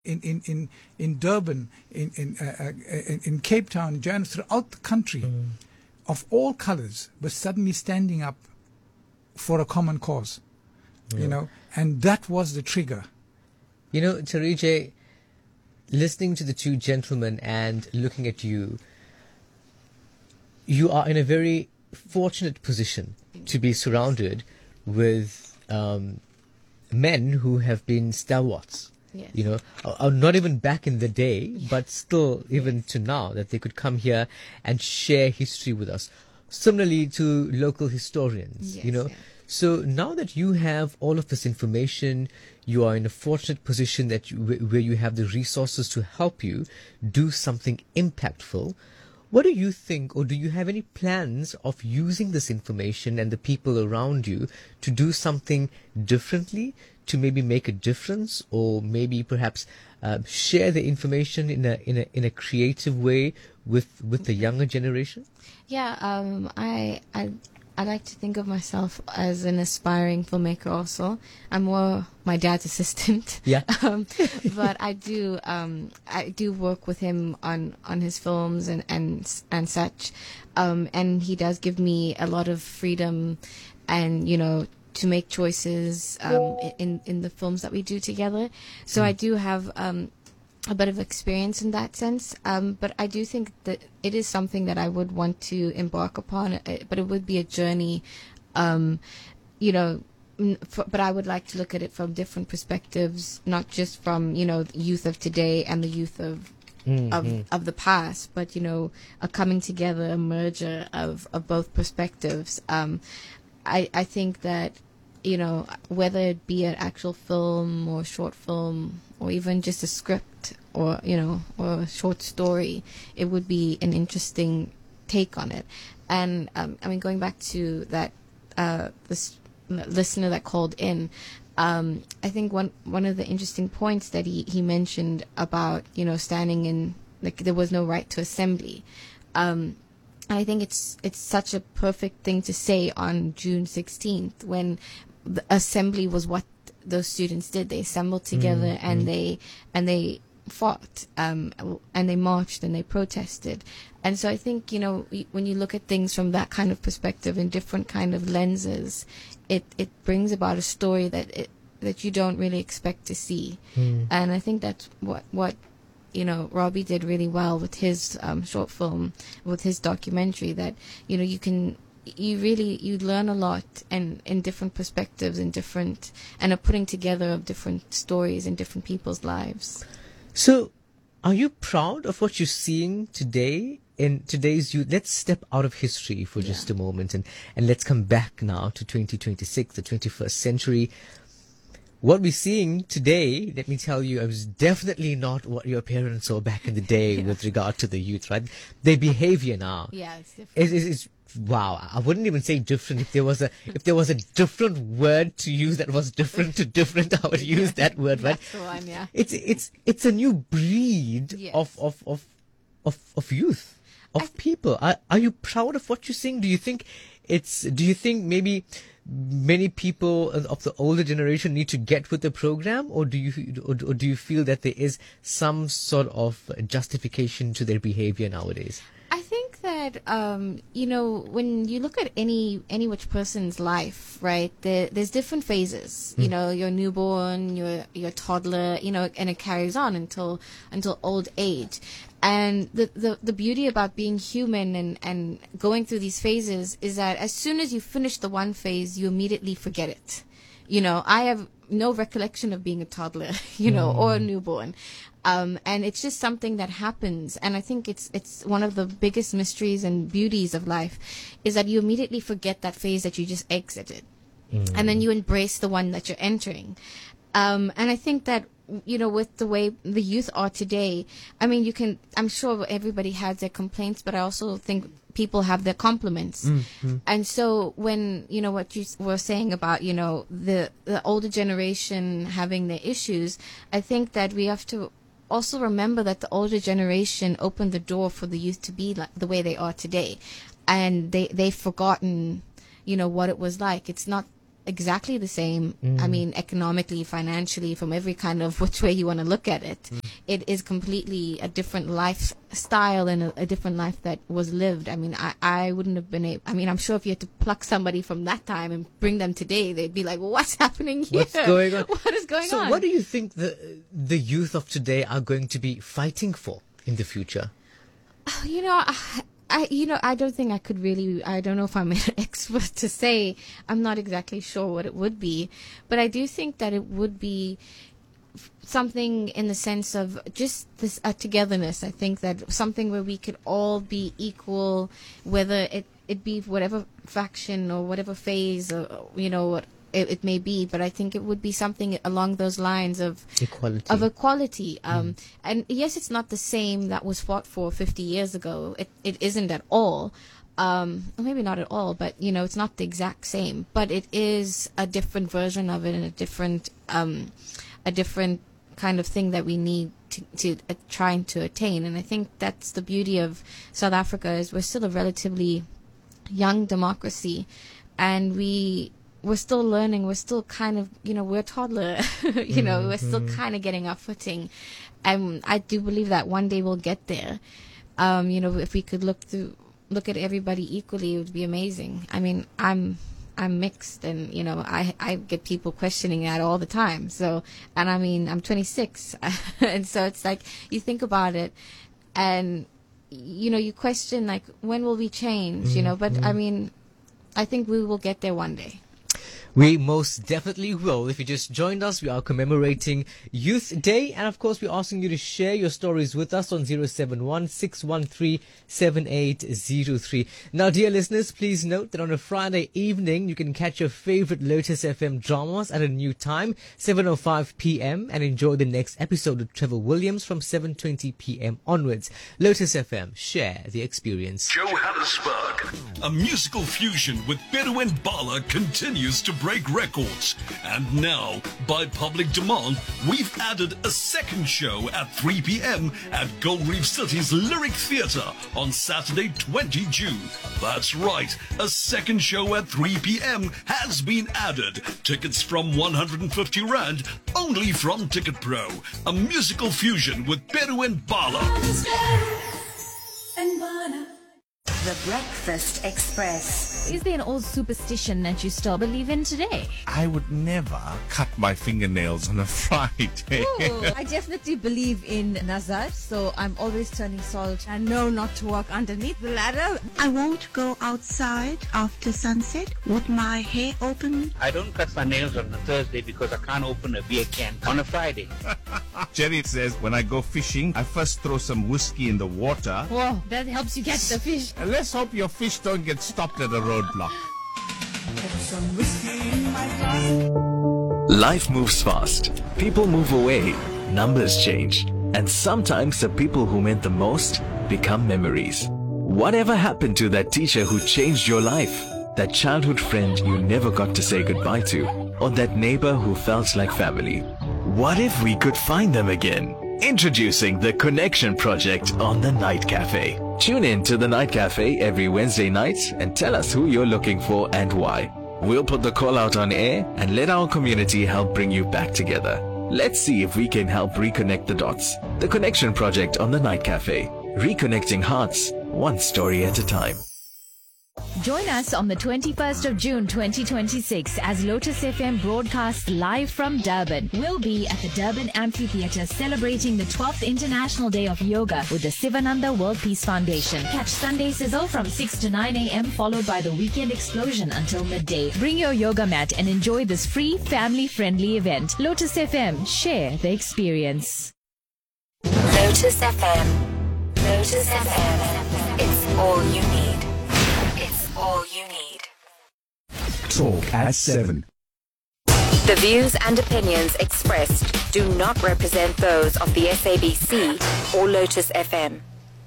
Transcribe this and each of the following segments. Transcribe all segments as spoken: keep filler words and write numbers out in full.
in, in, in, in Durban, in, in, uh, uh, in, in Cape Town, Johannesburg, throughout the country, mm. of all colors, were suddenly standing up for a common cause, yeah. you know, and that was the trigger. You know, Tarije, listening to the two gentlemen and looking at you, you are in a very fortunate position to be surrounded with um, men who have been stalwarts. Yes. You know, uh, not even back in the day, but still even to now, that they could come here and share history with us. Similarly to local historians, yes, you know. yes. So now that you have all of this information, you are in a fortunate position that you, where you have the resources to help you do something impactful. What do you think, or do you have any plans of using this information and the people around you to do something differently, to maybe make a difference, or maybe perhaps uh, share the information in a in a in a creative way with with the younger generation? Yeah, um, I I I like to think of myself as an aspiring filmmaker. Also, I'm more my dad's assistant. Yeah. um, but I do um, I do work with him on, on his films and and and such, um, and he does give me a lot of freedom, and you know, to make choices um, in in the films that we do together. So mm. I do have um, a bit of experience in that sense, um, but I do think that it is something that I would want to embark upon. But it would be a journey, um, you know. For, but I would like to look at it from different perspectives, not just from, you know, the youth of today and the youth of mm-hmm. of of the past, but, you know, a coming together, a merger of, of both perspectives. Um, I I think that, you know, whether it be an actual film or short film or even just a script or, you know, or a short story, it would be an interesting take on it. And um, I mean, going back to that, uh, this listener that called in, um, I think one one of the interesting points that he, he mentioned about, you know, standing in, like, there was no right to assembly. Um, and I think it's it's such a perfect thing to say on June sixteenth, when the assembly was what those students did. They assembled together mm-hmm. and they and they fought, um, and they marched and they protested. And so I think, you know, when you look at things from that kind of perspective in different kind of lenses, it, it brings about a story that it, that you don't really expect to see. Mm. And I think that's what, what, you know, Robbie did really well with his um, short film, with his documentary, that, you know, you can, you really, you learn a lot and in different perspectives and different, and a putting together of different stories in different people's lives. So, are you proud of what you're seeing today in today's youth? Let's step out of history for just yeah. a moment and, and let's come back now to twenty twenty-six, the twenty-first century. What we're seeing today, let me tell you, is definitely not what your parents saw back in the day yeah. with regard to the youth, right? Their behavior now yeah, it's different. Is, is, is wow. I wouldn't even say different. If there was a if there was a different word to use that was different to different, I would use yeah, that word, right? That's the one, yeah. It's it's it's a new breed yes. of, of, of of of youth, of th- people. Are are you proud of what you're seeing? Do you think it's do you think maybe many people of the older generation need to get with the program, or do you or, or do you feel that there is some sort of justification to their behavior nowadays? I think that, um, you know, when you look at any any which person's life, right, there, there's different phases. Mm. You know, you're newborn, you're you're toddler, you know, and it carries on until until old age. And the, the, the beauty about being human and, and going through these phases is that as soon as you finish the one phase, you immediately forget it. You know, I have no recollection of being a toddler, you know, mm. or a newborn. Um, and it's just something that happens. And I think it's it's one of the biggest mysteries and beauties of life is that you immediately forget that phase that you just exited. Mm. And then you embrace the one that you're entering. Um, and I think that, you know, with the way the youth are today, I mean, you can, I'm sure everybody has their complaints, but I also think people have their compliments. Mm-hmm. And so when, you know, what you were saying about, you know, the, the older generation having their issues, I think that we have to also remember that the older generation opened the door for the youth to be like the way they are today. And they, they've forgotten, you know, what it was like. It's not exactly the same. I mean, economically, financially, from every kind of which way you want to look at it. Mm. It is completely a different lifestyle and a, a different life that was lived. I mean, I, I wouldn't have been able, I mean, I'm sure if you had to pluck somebody from that time and bring them today, they'd be like, well, what's happening here? What's going on? What is going so on? So what do you think the the youth of today are going to be fighting for in the future? You know, I, I, you know, I don't think I could really, I don't know if I'm an expert to say. I'm not exactly sure what it would be. But I do think that it would be something in the sense of just this uh, togetherness. I think that something where we could all be equal, whether it, it be whatever faction or whatever phase or, you know, what it, it may be. But I think it would be something along those lines of equality. Of equality. Um, mm. And yes, it's not the same that was fought for fifty years ago. It It isn't at all. Um, maybe not at all, but, you know, it's not the exact same. But it is a different version of it and a different... Um, a different kind of thing that we need to, to uh, trying to attain. And I think that's the beauty of South Africa is we're still a relatively young democracy, and we we're still learning. We're still kind of, you know, we're a toddler, you know, mm-hmm. we're still kind of getting our footing. And I do believe that one day we'll get there. Um, you know, if we could look through, look at everybody equally, it would be amazing. I mean, I'm, I'm mixed, and you know, I I get people questioning that all the time. So, and I mean, I'm twenty-six, and so it's like you think about it, and you know, you question like, when will we change? Mm-hmm. You know, but I mean, I think we will get there one day. We most definitely will. If you just joined us, we are commemorating Youth Day. And of course, we're asking you to share your stories with us on zero seven one, six one three, seven eight zero three. Now, dear listeners, please note that on a Friday evening, you can catch your favorite Lotus F M dramas at a new time, seven oh five p.m. and enjoy the next episode with Trevor Williams from seven twenty p.m. onwards. Lotus F M, share the experience. Johannesburg. A musical fusion with Bedu and Bala continues to break records. And now, by public demand, we've added a second show at three p.m. at Gold Reef City's Lyric Theatre on Saturday, the twentieth of June. That's right, a second show at three p.m. has been added. Tickets from one hundred fifty rand, only from Ticket Pro. A musical fusion with Bedu and Bala. And Bala. The Breakfast Express. Is there an old superstition that you still believe in today? I would never cut my fingernails on a Friday. Ooh, I definitely believe in Nazar, so I'm always turning salt. I know not to walk underneath the ladder. I won't go outside after sunset with my hair open. I don't cut my nails on a Thursday because I can't open a beer can on a Friday. Jerry says when I go fishing, I first throw some whiskey in the water. Whoa, that helps you catch the fish. And let's hope your fish don't get stopped at a roadblock. Life moves fast. People move away. Numbers change. And sometimes the people who meant the most become memories. Whatever happened to that teacher who changed your life? That childhood friend you never got to say goodbye to? Or that neighbor who felt like family? What if we could find them again? Introducing the Connection Project on the Night Cafe. Tune in to the Night Cafe every Wednesday night and tell us who you're looking for and why. We'll put the call out on air and let our community help bring you back together. Let's see if we can help reconnect the dots. The Connection Project on the Night Cafe. Reconnecting hearts, one story at a time. Join us on the twenty-first of June twenty twenty-six as Lotus F M broadcasts live from Durban. We'll be at the Durban Amphitheatre celebrating the twelfth International Day of Yoga with the Sivananda World Peace Foundation. Catch Sunday Sizzle from six to nine a.m. followed by the Weekend Explosion until midday. Bring your yoga mat and enjoy this free family-friendly event. Lotus F M, share the experience. Lotus F M. Lotus F M. It's all you need. All you need. Talk at seven. The views and opinions expressed do not represent those of the S A B C or Lotus F M.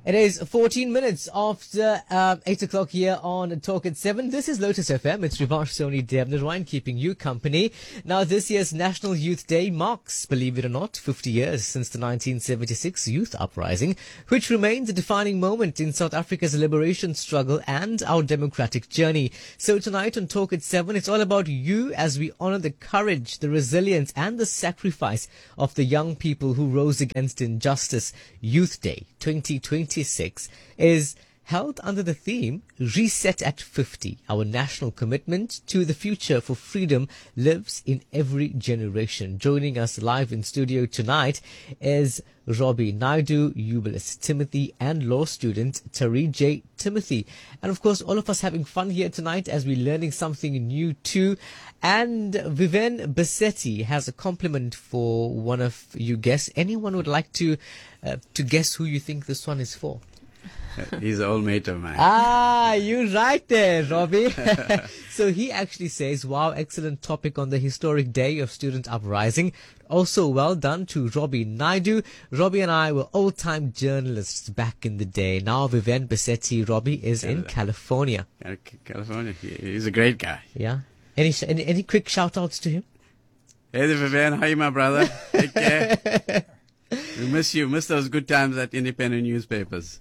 It is fourteen minutes after uh, eight o'clock here on Talk at seven. This is Lotus F M. It's Rivash Soni Devnarine keeping you company. Now, this year's National Youth Day marks, believe it or not, fifty years since the nineteen seventy-six Youth Uprising, which remains a defining moment in South Africa's liberation struggle and our democratic journey. So tonight on Talk at seven, it's all about you as we honor the courage, the resilience and the sacrifice of the young people who rose against injustice. Youth Day twenty twenty-six is held under the theme Reset at fifty. Our national commitment to the future for freedom lives in every generation. Joining us live in studio tonight is Robbie Naidu, Jubilis Timothy, and law student Tari J. Timothy. And of course, all of us having fun here tonight as we're learning something new too. And Viven Bassetti has a compliment for one of you guests. Anyone would like to uh, to guess who you think this one is for? He's an old mate of mine. Ah, you're right there, Robbie. So he actually says, wow, excellent topic on the historic day of student uprising. Also well done to Robbie Naidu. Robbie and I were old-time journalists back in the day. Now Viven Bassetti, Robbie, is in California. California. He's a great guy. Yeah. Any sh- any, any quick shout-outs to him? Hey there, Viven. How are you, my brother? Take care. We miss you. Miss those good times at independent newspapers.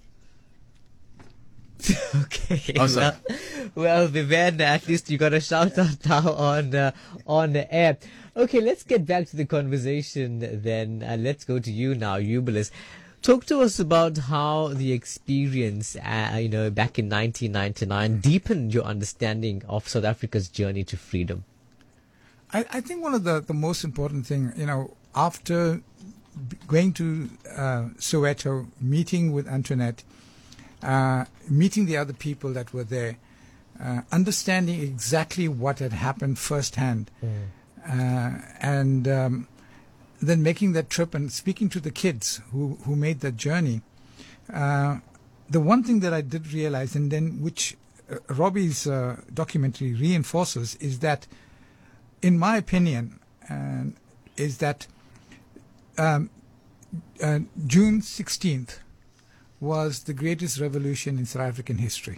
Okay. Awesome. Well, well, Viven, at least you got a shout out now on uh, on the air. Okay, let's get back to the conversation then. Uh, let's go to you now, Jubilis. Talk to us about how the experience, uh, you know, back in nineteen ninety-nine deepened your understanding of South Africa's journey to freedom. I, I think one of the, the most important thing, you know, after going to uh, Soweto, meeting with Antoinette, Uh, meeting the other people that were there, uh, understanding exactly what had happened firsthand, mm. uh, and um, then making that trip and speaking to the kids who, who made that journey. Uh, the one thing that I did realize, and then which uh, Robbie's uh, documentary reinforces, is that, in my opinion, uh, is that um, uh, June sixteenth was the greatest revolution in South African history.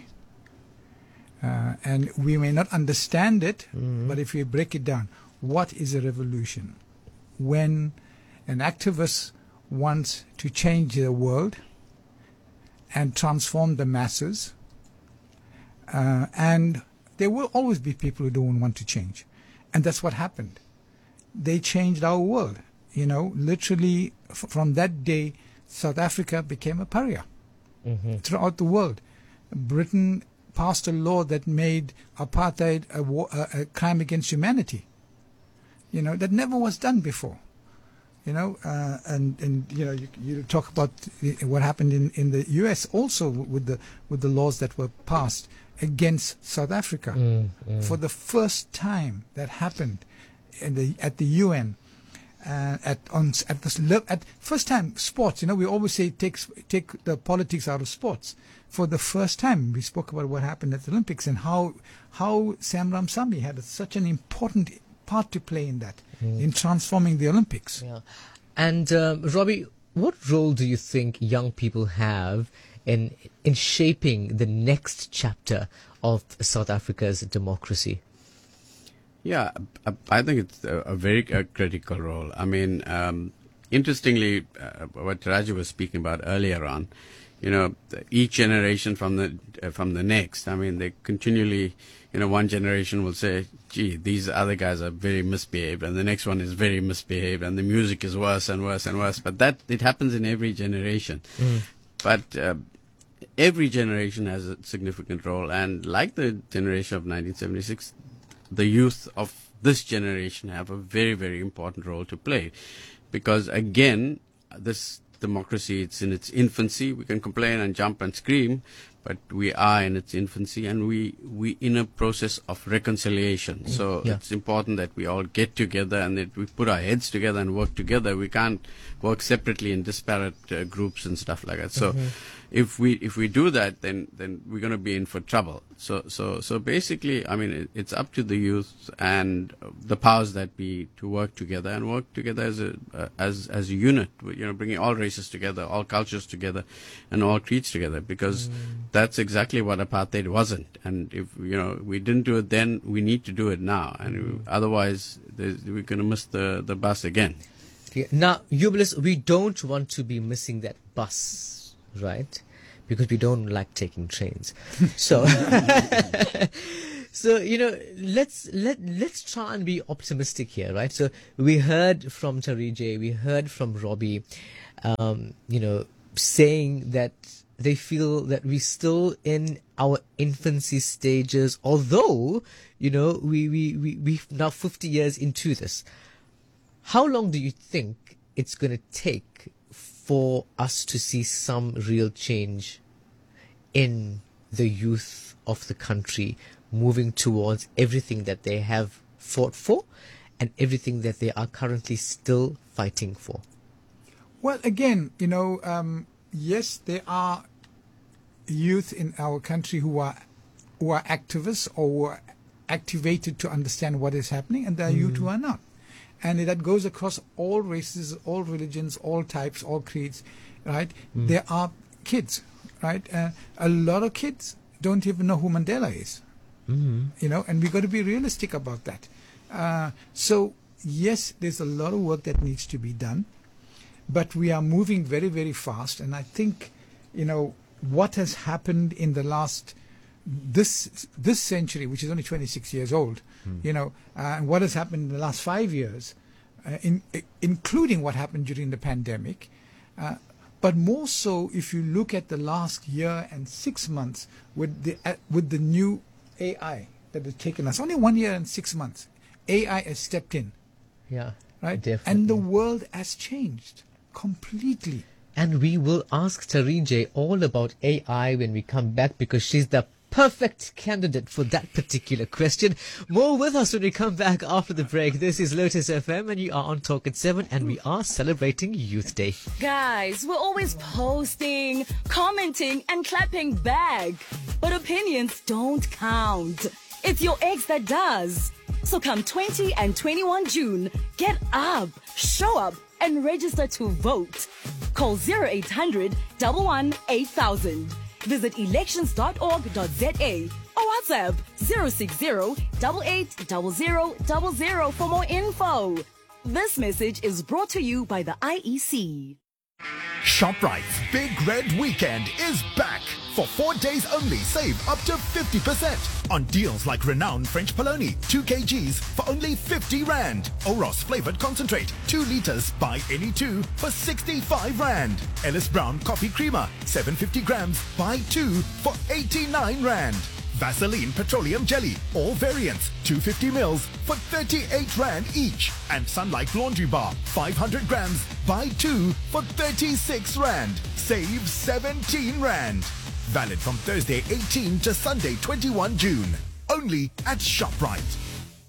Uh, and we may not understand it, mm-hmm. but if we break it down, what is a revolution? When an activist wants to change the world and transform the masses, uh, and there will always be people who don't want to change. And that's what happened. They changed our world. You know, literally f- from that day, South Africa became a pariah. Mm-hmm. Throughout the world. Britain passed a law that made apartheid a, war, a, a crime against humanity. You know, that never was done before. You know, uh, and, and, you know, you, you talk about the, what happened in, in the U S also with the, with the laws that were passed against South Africa. Mm, mm. For the first time that happened in the, at the U N. Uh, at on at this at first time sports, you know, we always say take take the politics out of sports. For the first time, we spoke about what happened at the Olympics and how how Sam Ramsamy had a, such an important part to play in that, mm. in transforming the Olympics. Yeah. And um, Robbie, what role do you think young people have in in shaping the next chapter of South Africa's democracy? Yeah, I think it's a, a very a critical role. I mean, um, interestingly, uh, what Raju was speaking about earlier on, you know, each generation from the uh, from the next. I mean, they continually, you know, one generation will say, "Gee, these other guys are very misbehaved," and the next one is very misbehaved, and the music is worse and worse and worse. But that it happens in every generation. Mm. But uh, every generation has a significant role, and like the generation of nineteen seventy-six. The youth of this generation have a very, very important role to play. Because, again, this democracy, it's in its infancy. We can complain and jump and scream, but we are in its infancy, and we we in a process of reconciliation. So Yeah. it's important that we all get together and that we put our heads together and work together. We can't work separately in disparate uh, groups and stuff like that. So Mhm. if we if we do that, then then we're going to be in for trouble. So so so basically, I mean, it, it's up to the youth and uh, the powers that be to work together and work together as a uh, as as a unit. You know, bringing all races together, all cultures together, and all creeds together. Because that's exactly what apartheid wasn't. And if you know we didn't do it then, we need to do it now. And we, otherwise, there's- we're going to miss the the bus again. Yeah. Now, Jubilis, we don't want to be missing that bus, right? Because we don't like taking trains. So, so you know, let's let let's try and be optimistic here, right? So we heard from Tarijay, we heard from Robbie, um, you know, saying that they feel that we're still in our infancy stages, although you know we we we we've now fifty years into this. How long do you think it's going to take for us to see some real change in the youth of the country moving towards everything that they have fought for and everything that they are currently still fighting for? Well, again, you know, um, yes, there are youth in our country who are who are activists or who are activated to understand what is happening, and there are Mm. youth who are not. And that goes across all races, all religions, all types, all creeds, right? Mm. There are kids, right? Uh, a lot of kids don't even know who Mandela is, Mm. you know, and we've got to be realistic about that. Uh, so, yes, there's a lot of work that needs to be done, but we are moving very, very fast. And I think, you know, what has happened in the last this this century, which is only twenty-six years old, Mm. you know, uh, and what has happened in the last five years, uh, in, i- including what happened during the pandemic, uh, but more so if you look at the last year and six months with the uh, with the new A I that has taken us, only one year and six months, A I has stepped in, Yeah, right? definitely. And the world has changed completely. And we will ask Tarijay all about A I when we come back, because she's the perfect candidate for that particular question. More with us when we come back after the break. This is Lotus F M and you are on Talk at seven, and we are celebrating Youth Day. Guys, we're always posting, commenting, and clapping back. But opinions don't count. It's your ex that does. So come twentieth and twenty-first of June, get up, show up, and register to vote. Call zero eight hundred, one one eight thousand. Visit elections dot org dot z a or WhatsApp zero six zero, eight eight zero zero zero zero for more info. This message is brought to you by the I E C. ShopRite's Big Red Weekend is back. For four days only, save up to fifty percent on deals like renowned French Polony, two kilograms for only fifty rand. Oros flavored concentrate, two liters, buy any two for sixty-five rand. Ellis Brown coffee creamer, seven hundred fifty grams, buy two for eighty-nine rand. Vaseline petroleum jelly, all variants, two hundred fifty mils for thirty-eight rand each. And Sunlight laundry bar, five hundred grams, buy two for thirty-six rand. Save seventeen rand. Valid from Thursday eighteenth to Sunday twenty-first of June. Only at ShopRite.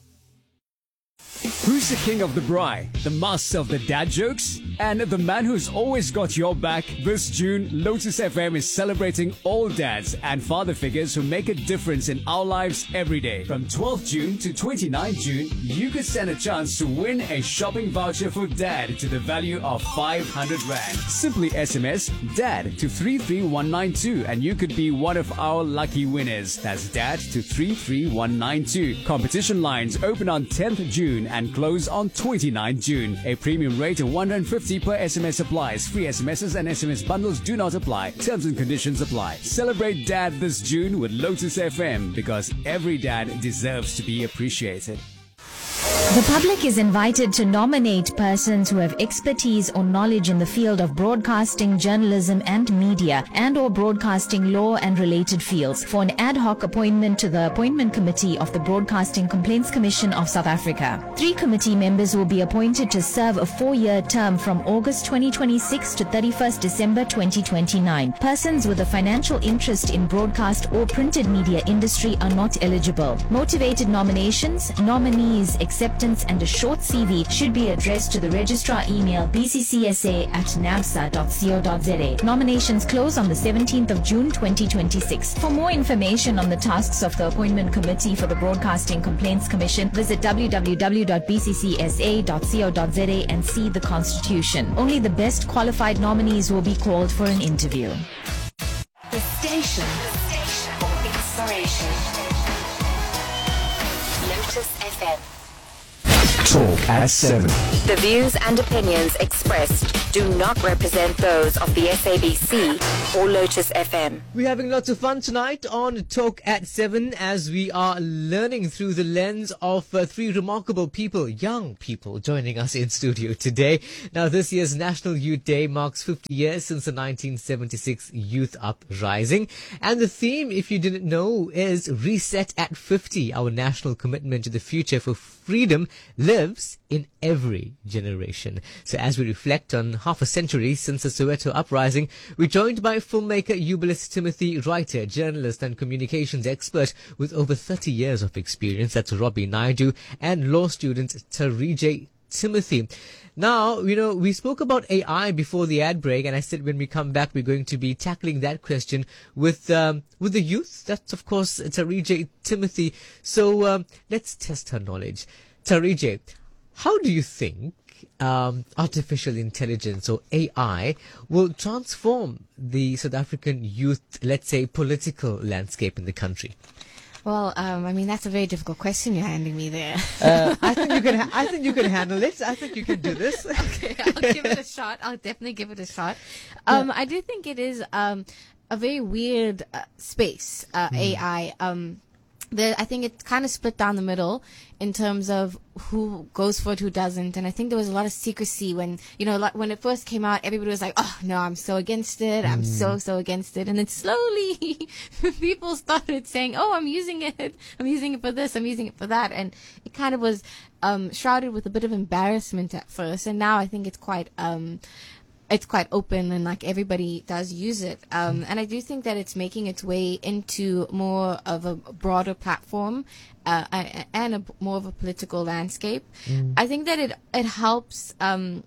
Who's the king of the braai? The master of the dad jokes? And the man who's always got your back? This June, Lotus F M is celebrating all dads and father figures who make a difference in our lives every day. From twelfth of June to twenty-ninth of June, you could stand a chance to win a shopping voucher for dad to the value of five hundred rand. Simply S M S DAD to three three one nine two and you could be one of our lucky winners. That's DAD to three three one nine two. Competition lines open on tenth of June and close on twenty-ninth of June. A premium rate of one hundred fifty per S M S applies. Free S M Ses and S M S bundles do not apply. Terms and conditions apply. Celebrate Dad this June with Lotus F M, because every dad deserves to be appreciated. The public is invited to nominate persons who have expertise or knowledge in the field of broadcasting, journalism and media and or broadcasting law and related fields for an ad hoc appointment to the Appointment Committee of the Broadcasting Complaints Commission of South Africa. Three committee members will be appointed to serve a four-year term from August twenty twenty-six to thirty-first December twenty twenty-nine. Persons with a financial interest in broadcast or printed media industry are not eligible. Motivated nominations, nominees, acceptance and a short C V should be addressed to the registrar email b c c s a at nabsa dot co dot z a. Nominations close on the seventeenth of June twenty twenty-six. For more information on the tasks of the Appointment Committee for the Broadcasting Complaints Commission, visit w w w dot b c c s a dot co dot z a and see the Constitution. Only the best qualified nominees will be called for an interview. The station, the station for inspiration. Lotus F M. Talk at seven. The views and opinions expressed do not represent those of the S A B C or Lotus F M. We're having lots of fun tonight on Talk at seven as we are learning through the lens of uh, three remarkable people, young people, joining us in studio today. Now, this year's National Youth Day marks fifty years since the nineteen seventy-six Youth Uprising. And the theme, if you didn't know, is Reset at fifty. Our national commitment to the future for freedom lives in every generation. So as we reflect on half a century since the Soweto uprising, we're joined by filmmaker Eubulus Timothy, writer, journalist and communications expert with over thirty years of experience. That's Robbie Naidu, and law student Tarije Timothy. Now, you know, we spoke about A I before the ad break, and I said when we come back, we're going to be tackling that question with um, with the youth. That's, of course, Tarije Timothy. So um, let's test her knowledge. Tarije, how do you think um, artificial intelligence or A I will transform the South African youth, let's say, political landscape in the country? Well, um, I mean, that's a very difficult question you're handing me there. uh, I think you can. Ha- I think you can handle it. I think you can do this. Okay, I'll give it a shot. I'll definitely give it a shot. Um, yeah. I do think it is um, a very weird uh, space, uh, mm. A I. Um, the, I think it's kind of split down the middle in terms of who goes for it, who doesn't. And I think there was a lot of secrecy when, you know, like when it first came out, everybody was like, oh, no, I'm so against it. I'm mm. so, so against it. And then slowly people started saying, oh, I'm using it. I'm using it for this. I'm using it for that. And it kind of was um, shrouded with a bit of embarrassment at first. And now I think it's quite... Um, it's quite open and like everybody does use it. Um, and I do think that it's making its way into more of a broader platform uh, and a, more of a political landscape. Mm. I think that it, it helps, um,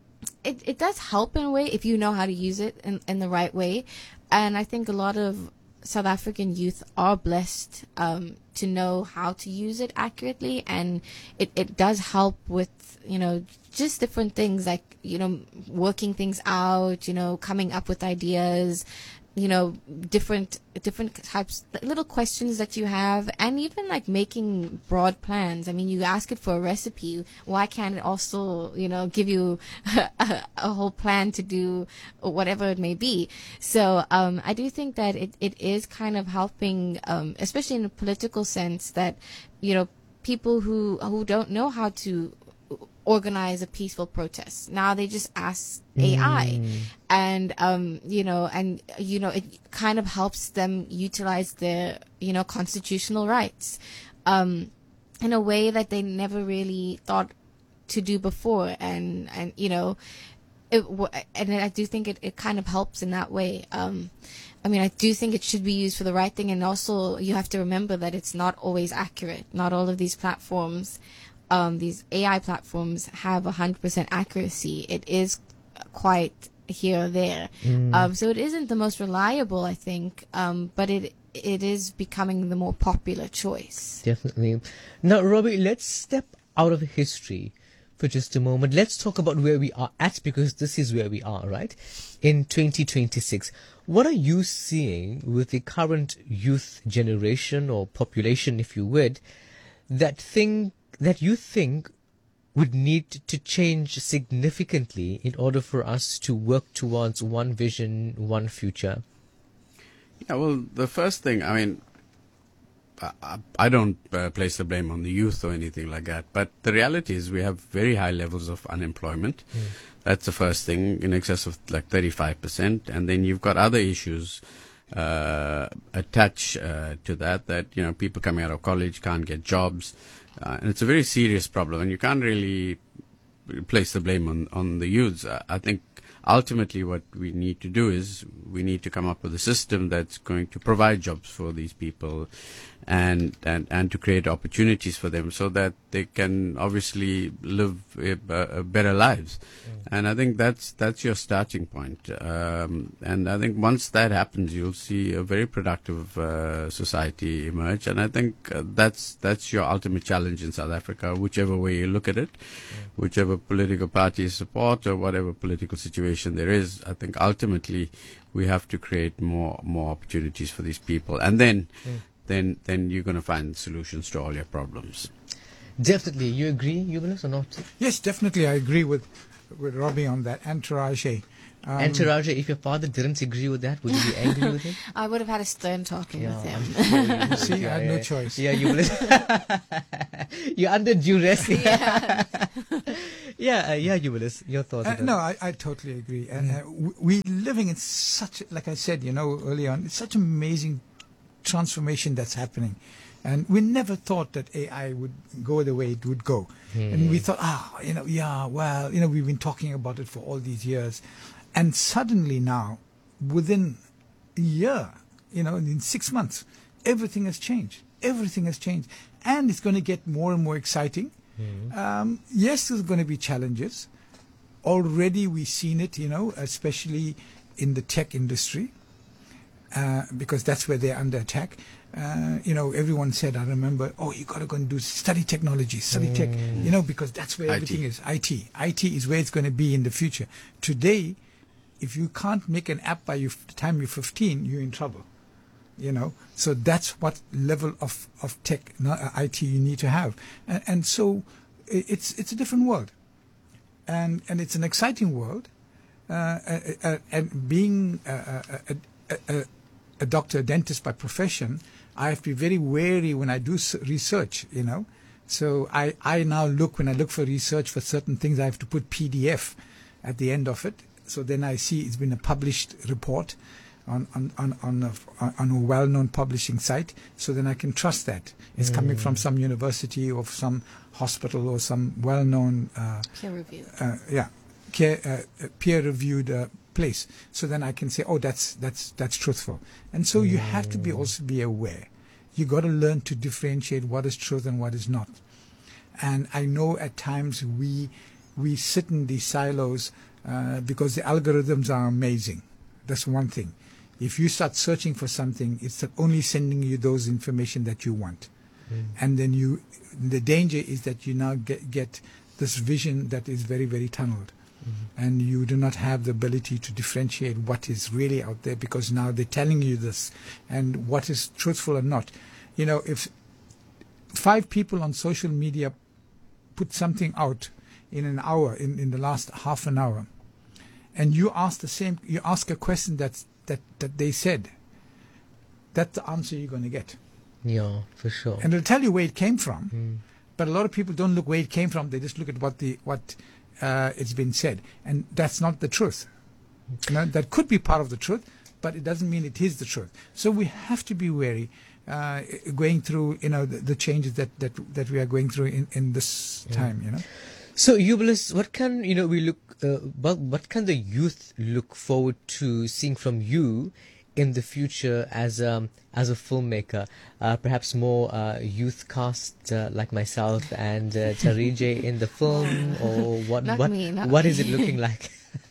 it, it does help in a way if you know how to use it in, in the right way. And I think a lot of South African youth are blessed um, to know how to use it accurately, and it, it does help with, you know, just different things like, you know, working things out, you know, coming up with ideas, you know, different different types, little questions that you have, and even like making broad plans. I mean, you ask it for a recipe, why can't it also, you know, give you a, a whole plan to do whatever it may be? So um, I do think that it, it is kind of helping, um, especially in a political sense, that, you know, people who who don't know how to organize a peaceful protest, now they just ask A I, mm. and um you know and you know it kind of helps them utilize their, you know, constitutional rights um in a way that they never really thought to do before, and and you know it and I do think it, it kind of helps in that way. um I mean, I do think it should be used for the right thing, and also you have to remember that it's not always accurate. Not all of these platforms, Um, these A I platforms have one hundred percent accuracy. It is quite here or there. Mm. Um, so it isn't the most reliable, I think, um, but it it is becoming the more popular choice. Definitely. Now, Robbie, let's step out of history for just a moment. Let's talk about where we are at, because this is where we are, right? In twenty twenty-six. What are you seeing with the current youth generation or population, if you would, that think that you think would need to change significantly in order for us to work towards one vision, one future? Yeah, well, the first thing, I mean, I, I don't uh, place the blame on the youth or anything like that. But the reality is we have very high levels of unemployment. Mm. That's the first thing, in excess of like thirty-five percent. And then you've got other issues uh, attached uh, to that, that, you know, people coming out of college can't get jobs. Uh, and it's a very serious problem. And you can't really place the blame on, on the youths. I, I think ultimately what we need to do is we need to come up with a system that's going to provide jobs for these people and and, and to create opportunities for them so that they can obviously live a, a better lives. Mm. And I think that's that's your starting point. Um, and I think once that happens, you'll see a very productive uh, society emerge. And I think uh, that's that's your ultimate challenge in South Africa, whichever way you look at it, mm. whichever political party you support or whatever political situation there is. I think ultimately we have to create more more opportunities for these people, and then mm. then then you're going to find solutions to all your problems. Definitely. You agree, Yubilis, or not? Yes, definitely. I agree with with Robbie on that. And Taraji. Um, and Taraji, if your father didn't agree with that, would you be angry with him? I would have had a stern talking yeah, with him. Sure. See, yeah, I had yeah. no choice. Yeah, Yubilis. You're under duress. Yeah, yeah, uh, yeah, Yubilis. Your thoughts? Uh, no, I, I totally agree. And uh, we, we're living in such, like I said, you know, early on, it's such amazing transformation that's happening. And we never thought that A I would go the way it would go. Hmm. And we thought, ah, you know, yeah, well, you know, we've been talking about it for all these years. And suddenly now, within a year, you know, in six months, everything has changed. Everything has changed. And it's going to get more and more exciting. Hmm. Um, yes, there's going to be challenges. Already we've seen it, you know, especially in the tech industry, uh, because that's where they're under attack. Uh, you know, everyone said, I remember, oh, you got to go and do study technology, study mm. tech, you know, because that's where I T. everything is. I T. I T is where it's going to be in the future. Today, if you can't make an app by you, the time you're fifteen, you're in trouble, you know. So that's what level of, of tech, not, uh, I T you need to have. And, and so it's it's a different world. And, and it's an exciting world. Uh, uh, uh, and being a, a, a, a, a doctor, a dentist by profession, I have to be very wary when I do research, you know. So I, I now look, when I look for research for certain things, I have to put P D F at the end of it. So then I see it's been a published report on, on, on, on, a, on a well-known publishing site. So then I can trust that. It's mm. coming from some university or some hospital or some well-known... Uh, peer-reviewed. Uh, yeah, care, uh, peer-reviewed uh, place. So then I can say, oh, that's that's that's truthful. And so mm. you have to be also be aware. You got to learn to differentiate what is truth and what is not. And I know at times we we sit in these silos uh, because the algorithms are amazing. That's one thing. If you start searching for something, it's only sending you those information that you want. Mm. And then you, the danger is that you now get, get this vision that is very, very tunneled. Mm-hmm. And you do not have the ability to differentiate what is really out there, because now they're telling you this and what is truthful or not. You know, if five people on social media put something out in an hour, in, in the last half an hour, and you ask the same, you ask a question that's, that, that they said, that's the answer you're going to get. Yeah, for sure. And it'll tell you where it came from. Mm. But a lot of people don't look where it came from. They just look at what the what uh, it's been said, and that's not the truth. You know, that could be part of the truth, but it doesn't mean it is the truth. So we have to be wary, uh, going through, you know, the, the changes that, that that we are going through in, in this yeah. time. You know. So, Yubilis, what can you know we look? Uh, what what can the youth look forward to seeing from you in the future as um as a filmmaker? Uh, perhaps more uh, youth cast uh, like myself and uh, Tarije in the film, or what? Not what me, not what me. is it looking like?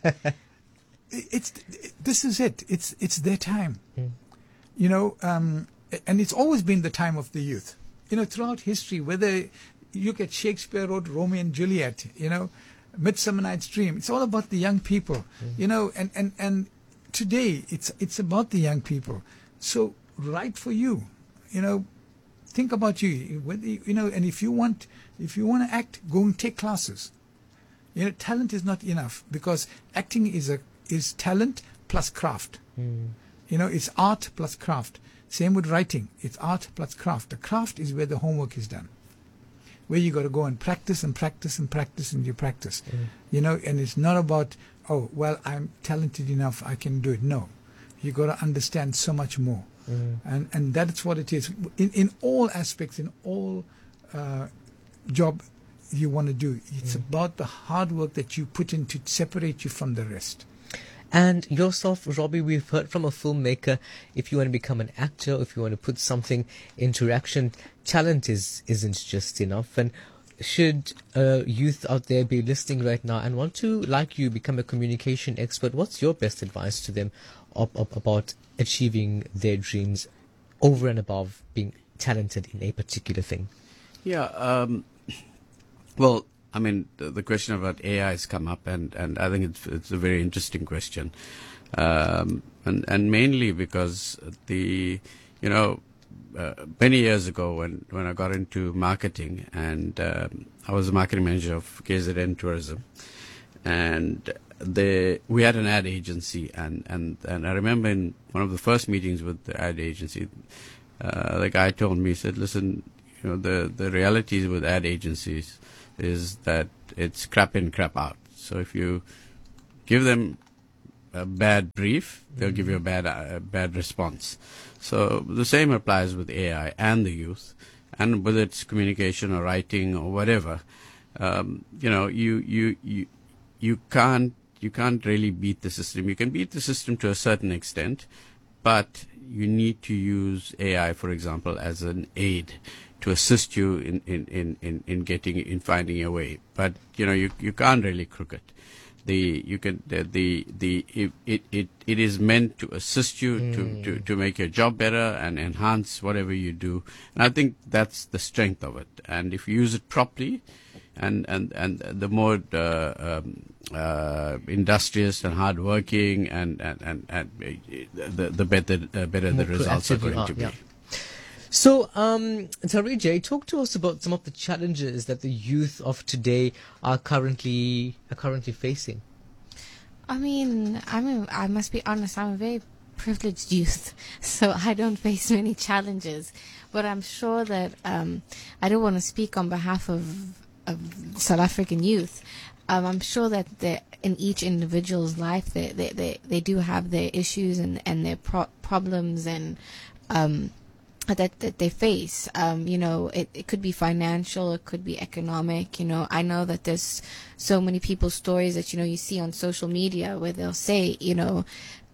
It's this is it. It's it's their time. Mm. You know, um, and it's always been the time of the youth. You know, throughout history, whether you look at Shakespeare wrote Romeo and Juliet, you know, Midsummer Night's Dream, it's all about the young people. Mm. You know, and, and, and today it's it's about the young people. So write for you. You know, think about you. Whether you, you know, and if you want if you want to act, go and take classes. You know, talent is not enough, because acting is a is talent plus craft. Mm. You know, it's art plus craft. Same with writing. It's art plus craft. The craft is where the homework is done, where you got to go and practice and practice and practice and you practice. Mm. You know, and it's not about, oh, well, I'm talented enough, I can do it. No, you got to understand so much more. Mm. And and that's what it is. In, in all aspects, in all uh, job you want to do, it's mm. about the hard work that you put in to separate you from the rest. And yourself, Robbie, we've heard from a filmmaker, if you want to become an actor, if you want to put something into action, talent is, isn't just enough. And should uh, youth out there be listening right now and want to, like you, become a communication expert, what's your best advice to them op- op- about achieving their dreams over and above being talented in a particular thing? Yeah, um, well, I mean, the, the question about A I has come up, and, and I think it's it's a very interesting question, um, and and mainly because the, you know, uh, many years ago when, when I got into marketing, and um, I was the marketing manager of K Z N Tourism, and the we had an ad agency, and, and, and I remember in one of the first meetings with the ad agency, uh, the guy told me, he said, listen, you know, the the reality with ad agencies is that it's crap in, crap out. So if you give them a bad brief, they'll mm-hmm. give you a bad uh, bad response. So the same applies with A I and the youth, and whether it's communication or writing or whatever. Um, you know, you you you you can't you can't really beat the system. You can beat the system to a certain extent, but you need to use A I, for example, as an aid to assist you in, in, in, in, in getting in finding your way. But you know, you you can't really crook it. The you can the the, the it, it, it it is meant to assist you mm. to, to, to make your job better and enhance whatever you do. And I think that's the strength of it. And if you use it properly, and and, and the more uh, um, uh, industrious and hardworking and and, and, and the the better uh, better more the results are going are, to be. Yeah. So, um, Tarijay, talk to us about some of the challenges that the youth of today are currently are currently facing. I mean, I'm a, I must be honest, I'm a very privileged youth, so I don't face many challenges. But I'm sure that um, I don't want to speak on behalf of, of South African youth. Um, I'm sure that the, in each individual's life, they they, they, they do have their issues and, and their pro- problems and um, that that they face. Um, you know, it, it could be financial, it could be economic. You know, I know that there's so many people's stories that, you know, you see on social media where they'll say, you know,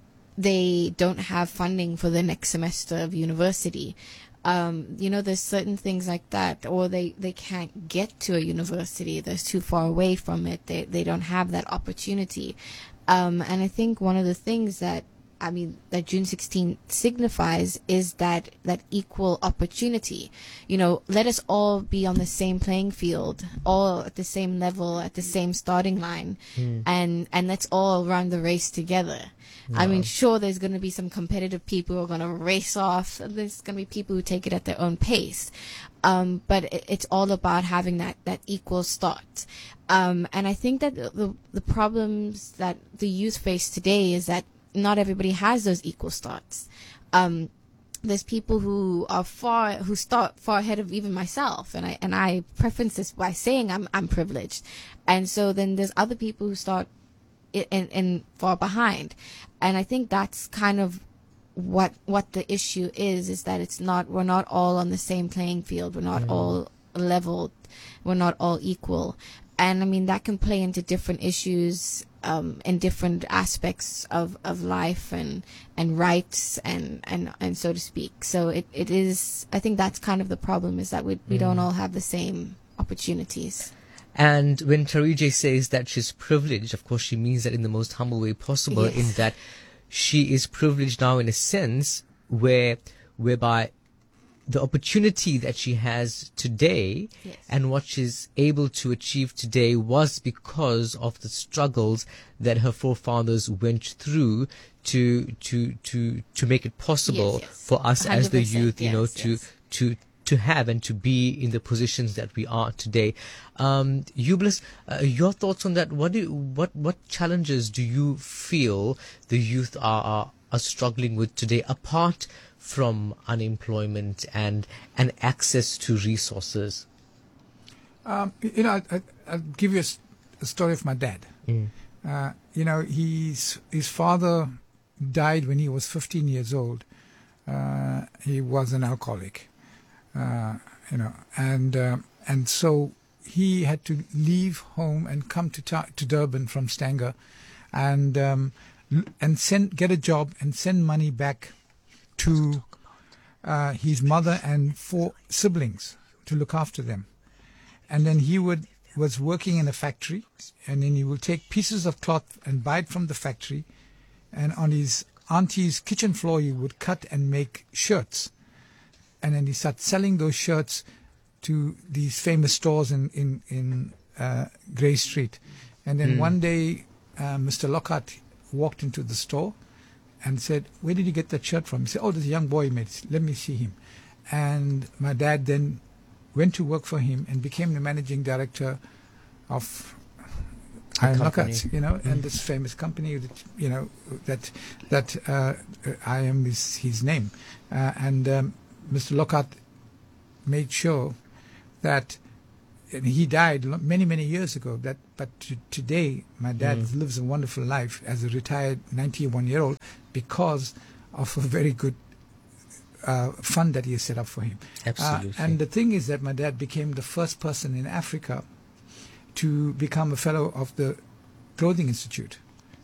they don't have funding for the next semester of university. Um, you know, there's certain things like that, or they, they can't get to a university. They're too far away from it. They they don't have that opportunity. Um, and I think one of the things that I mean, that June sixteenth signifies is that, that equal opportunity. You know, let us all be on the same playing field, all at the same level, at the same starting line, mm. and, and let's all run the race together. Yeah. I mean, sure, there's going to be some competitive people who are going to race off. There's going to be people who take it at their own pace. Um, but it, it's all about having that, that equal start. Um, and I think that the, the problems that the youth face today is that not everybody has those equal starts. Um, there's people who are far, who start far ahead of even myself, and I and I preference this by saying I'm I'm privileged, and so then there's other people who start in, in, in far behind, and I think that's kind of what what the issue is is that it's not we're not all on the same playing field, we're not mm. all leveled, we're not all equal. And I mean, that can play into different issues um, in different aspects of, of life and, and rights and, and, and so to speak. So it, it is, I think that's kind of the problem, is that we, we mm. don't all have the same opportunities. And when Tarijay says that she's privileged, of course, she means that in the most humble way possible, yes. in that she is privileged now in a sense where, whereby the opportunity that she has today yes. and what she's able to achieve today was because of the struggles that her forefathers went through to to to to make it possible yes, yes. for us as the youth, you yes, know, yes. to to to have and to be in the positions that we are today. Um, Eublis, uh, your thoughts on that? What do you, what what challenges do you feel the youth are, are are struggling with today, apart from unemployment and and access to resources? Um, you know, I, I, I'll give you a, a story of my dad. Mm. Uh, you know, he's, his father died when he was fifteen years old. Uh, he was an alcoholic, uh, you know, and uh, and so he had to leave home and come to ta- to Durban from Stanger, and um, and send get a job and send money back to uh, his mother and four siblings to look after them. And then he would was working in a factory, and then he would take pieces of cloth and buy it from the factory, and on his auntie's kitchen floor he would cut and make shirts, and then he started selling those shirts to these famous stores in in in uh, Grey Street. And then Mm. one day, uh, Mister Lockhart walked into the store and said, "Where did you get that shirt from?" He said, "Oh, this young boy made it. Let me see him." And my dad then went to work for him and became the managing director of Iron Lockharts, you know, Mm. and this famous company that, you know, that that uh, I am is his name. Uh, and um, Mister Lockhart made sure that, and he died lo- many, many years ago, that but to, today my dad Mm. lives a wonderful life as a retired ninety-one-year-old because of a very good uh, fund that he has set up for him. Absolutely. Uh, and the thing is that my dad became the first person in Africa to become a fellow of the Clothing Institute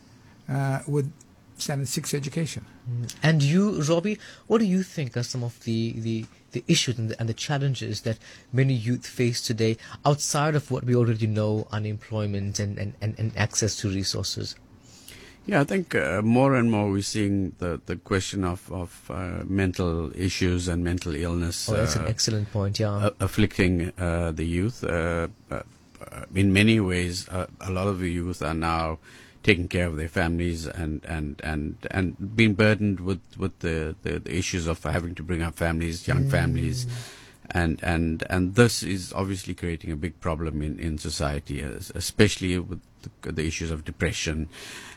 uh, with Standard six education. And you, Robbie, what do you think are some of the, the, the issues and the, and the challenges that many youth face today outside of what we already know, unemployment and, and, and, and access to resources? Yeah, I think uh, more and more we're seeing the, the question of, of uh, mental issues and mental illness. Oh, that's uh, an excellent point, yeah. Uh, afflicting uh, the youth. Uh, uh, in many ways, uh, a lot of the youth are now taking care of their families and, and, and, and being burdened with, with the, the, the issues of having to bring up families, young Mm. families. And, and, and this is obviously creating a big problem in, in society, especially with the, the issues of depression,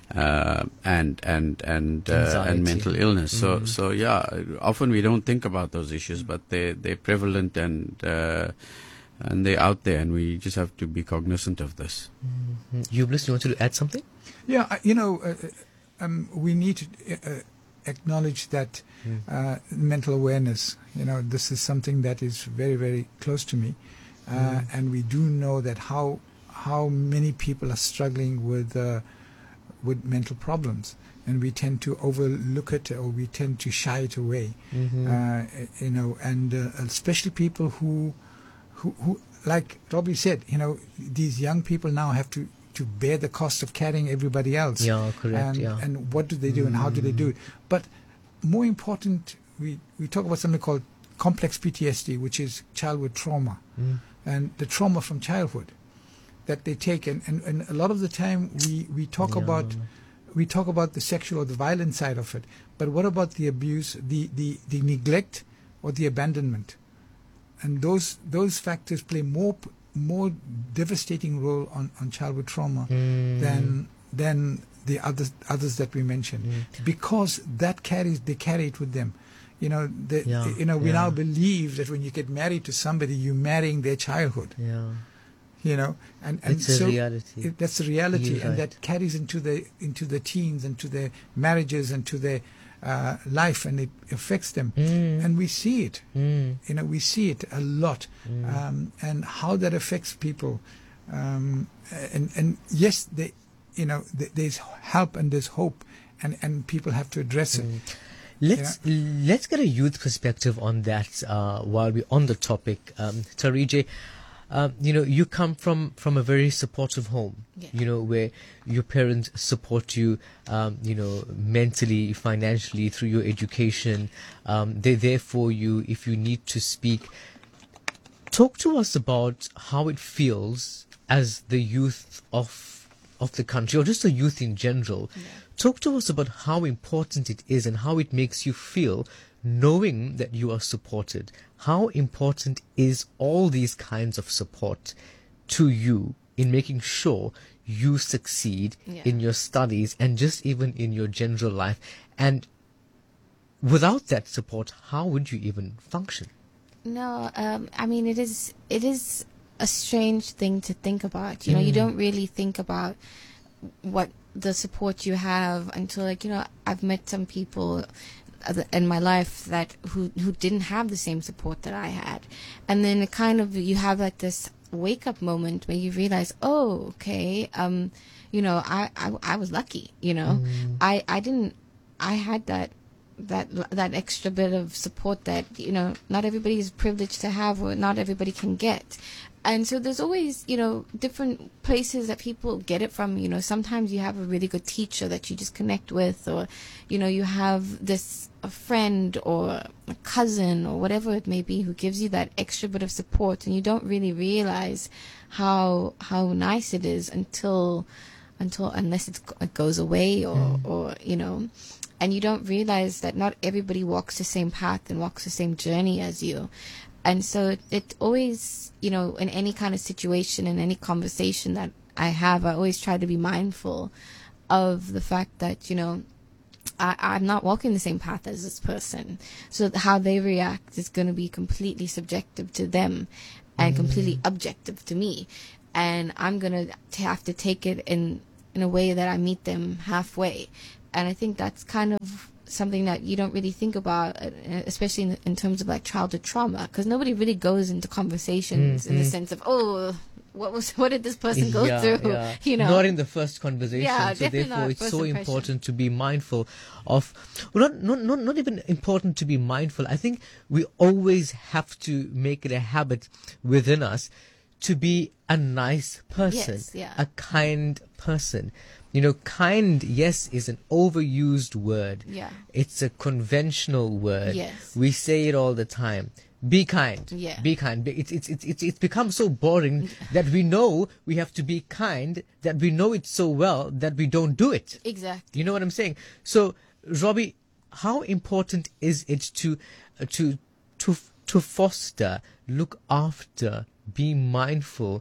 uh, and, and, and, uh, Anxiety. and mental illness. So, Mhm. so yeah, often we don't think about those issues, but they, they're prevalent and, uh, and they're out there, and we just have to be cognizant of this. Mm-hmm. Eublis, you wanted to add something? Yeah, I- you know, uh, uh, um, we need to uh, acknowledge that Mm. uh, mental awareness, you know, this is something that is very, very close to me. Uh, Mm. And we do know that how how many people are struggling with uh, with mental problems. And we tend to overlook it, or we tend to shy it away. Mhm. Uh, you know, and uh, especially people who, who, who, like Robbie said, you know, these young people now have to, to bear the cost of carrying everybody else. Yeah, correct, And, yeah. and what do they do and how do they do it? But more important, we, we talk about something called complex P T S D, which is childhood trauma, Mm. and the trauma from childhood that they take. And, and, and a lot of the time we, we talk Yeah. about we talk about the sexual or the violent side of it, but what about the abuse, the, the, the neglect or the abandonment? And those those factors play more p- more devastating role on, on childhood trauma Mm. than than the others others that we mentioned, Mm. because that carries they carry it with them. You know, the, Yeah, you know, we yeah. now believe that when you get married to somebody, you're marrying their childhood. Yeah. You know, and and It's a so reality. it- that's the reality, You're and right. that carries into the into the teens and to their marriages and to their uh, life, and it affects them. Mm. And we see it. Mm. You know, we see it a lot, Mm. um, and how that affects people. Um, and and yes, they, you know, th- there's help and there's hope, and and people have to address it. Let's let's get a youth perspective on that uh, while we're on the topic. Um, Tarije, um, you know, you come from, from a very supportive home, Yeah. you know, where your parents support you, um, you know, mentally, financially, through your education. Um, they're there for you if you need to speak. Talk to us about how it feels as the youth of of the country, or just the youth in general, Talk to us about how important it is and how it makes you feel knowing that you are supported. How important is all these kinds of support to you in making sure you succeed Yeah. in your studies and just even in your general life? And without that support, how would you even function? No, um, I mean it is it is a strange thing to think about. You know, you Mm. don't really think about what the support you have until, like, you know, I've met some people in my life that who who didn't have the same support that I had, and then it kind of you have like this wake up moment where you realize, oh, okay, um, you know, I I, I was lucky. You know, Mm. I I didn't I had that. that that extra bit of support that, you know, not everybody is privileged to have or not everybody can get. And so there's always, you know, different places that people get it from. You know, sometimes you have a really good teacher that you just connect with, or, you know, you have this a friend or a cousin or whatever it may be who gives you that extra bit of support, and you don't really realize how how nice it is until until unless it's, it goes away or Mm. or you know. And you don't realize that not everybody walks the same path and walks the same journey as you. And so it, it always, you know, in any kind of situation, in any conversation that I have, I always try to be mindful of the fact that, you know, I, I'm not walking the same path as this person. So how they react is going to be completely subjective to them and completely objective to me. And I'm going to have to take it in, in a way that I meet them halfway. And I think that's kind of something that you don't really think about, uh, especially in, in terms of like childhood trauma, because nobody really goes into conversations in the Mhm. sense of, oh, what was what did this person go Yeah, through? yeah. You know, not in the first conversation. Yeah, so definitely therefore, not it's first so impression. important to be mindful of. Well, not, not not not even important to be mindful. I think we always have to make it a habit within us to be a nice person, Yes, yeah. a kind person. You know, kind, yes, is an overused word. Yeah. It's a conventional word. Yes. We say it all the time. Be kind. Yeah. Be kind. Be- It's, it's, it's, it's, it's become so boring that we know we have to be kind, that we know it so well that we don't do it. Exactly. You know what I'm saying? So, Robbie, how important is it to, uh, to, to, to foster, look after, be mindful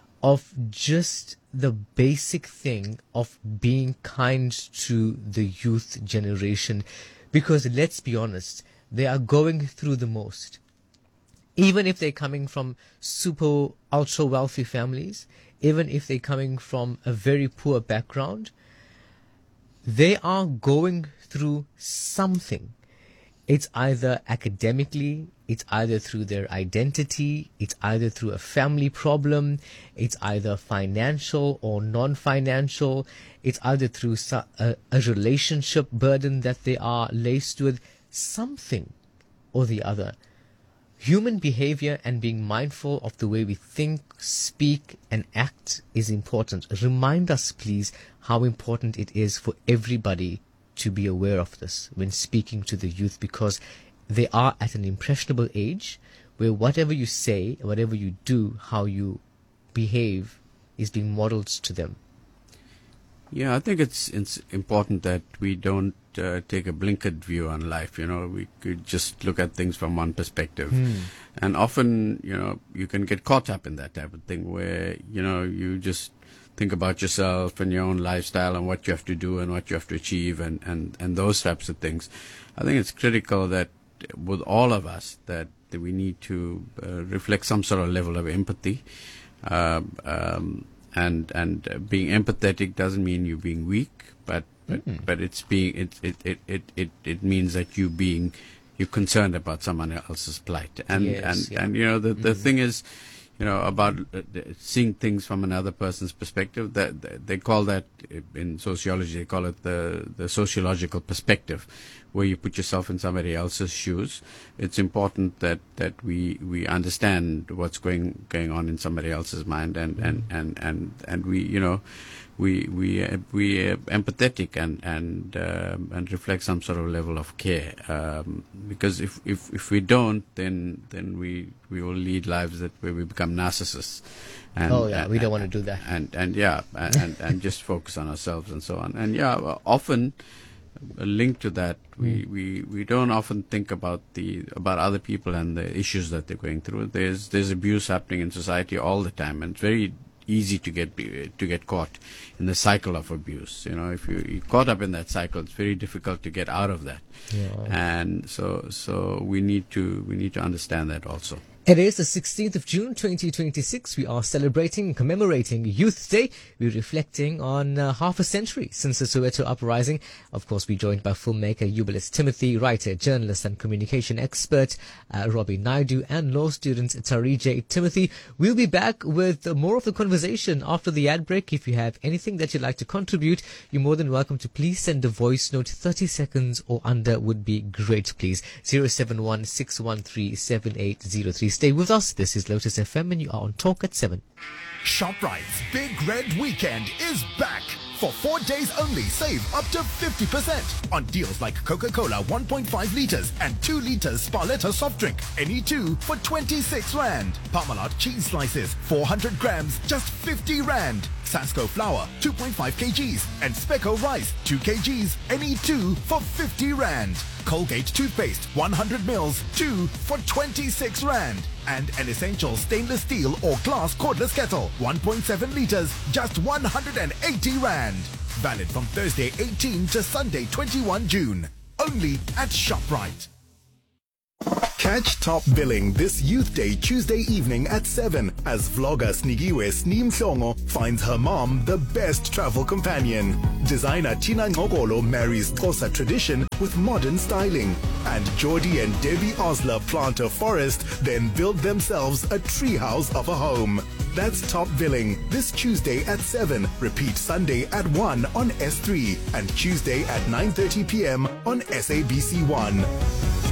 of just the basic thing of being kind to the youth generation? Because let's be honest, they are going through the most. Even if they're coming from super ultra wealthy families, even if they're coming from a very poor background, they are going through something. It's either academically, it's either through their identity, it's either through a family problem, it's either financial or non-financial, it's either through so- a, a relationship burden that they are laced with, something or the other. Human behavior and being mindful of the way we think, speak, and act is important. Remind us, please, how important it is for everybody to be aware of this when speaking to the youth, because they are at an impressionable age where whatever you say, whatever you do, how you behave is being modeled to them. Yeah, I think it's it's important that we don't uh, take a blinkered view on life. You know, we could just look at things from one perspective, Hmm. and often, you know, you can get caught up in that type of thing where, you know, you just think about yourself and your own lifestyle and what you have to do and what you have to achieve and, and, and those types of things. I think it's critical that with all of us that, that we need to uh, reflect some sort of level of empathy. Uh, um, and and uh, being empathetic doesn't mean you being weak, but but, Mm. but it's being it it, it, it, it it means that you being you're concerned about someone else's plight. And Yes, and, yeah. and you know the the Mm. thing is, you know, about uh, the- seeing things from another person's perspective. That that- they call that in sociology. They call it the the sociological perspective, where you put yourself in somebody else's shoes. It's important that that we we understand what's going going on in somebody else's mind, and and and and and we, you know, we we uh, we are empathetic and and um and reflect some sort of level of care. Um, because if, if if we don't, then then we we will lead lives that where we become narcissists. And, oh yeah, and, we don't and, want to do that. And and yeah, and, and and just focus on ourselves and so on. And yeah, well, often a link to that, we, Mm. we, we don't often think about the about other people and the issues that they're going through. There's there's abuse happening in society all the time, and it's very easy to get to get caught in the cycle of abuse. You know, if you, you're caught up in that cycle, it's very difficult to get out of that. Yeah. And so so we need to we need to understand that also. It is the sixteenth of June twenty twenty-six. We are celebrating, commemorating Youth Day. We're reflecting on uh, half a century since the Soweto uprising. Of course, we're joined by filmmaker Jubilis Timothy, writer, journalist and communication expert uh, Robbie Naidu, and law student Tari J. Timothy. We'll be back with more of the conversation after the ad break. If you have anything that you'd like to contribute, you're more than welcome to please send a voice note. thirty seconds or under would be great, please. zero seven one six one three seven eight zero three. Stay with us. This is Lotus F M and you are on Talk at seven. ShopRite's Big Red Weekend is back. For four days only, save up to fifty percent on deals like Coca-Cola one point five litres and two litres Sparletta soft drink. Any two for twenty-six rand. Parmalat cheese slices, four hundred grams, just fifty rand. Sansco flour, two point five kilograms. And Speco rice, two kilograms, any two for fifty rand. Colgate toothpaste, one hundred mils, two for twenty-six rand. And an essential stainless steel or glass cordless kettle, one point seven litres, just one hundred eighty rand. Valid from Thursday eighteenth to Sunday twenty-first June. Only at ShopRite. Catch Top Billing this Youth Day Tuesday evening at seven as vlogger Snigiwe Sneem Songo finds her mom the best travel companion. Designer Tina Ngogolo marries Xhosa tradition with modern styling. And Geordie and Debbie Osler plant a forest, then build themselves a treehouse of a home. That's Top Billing this Tuesday at seven. Repeat Sunday at one on S three and Tuesday at nine thirty p.m. on S A B C one.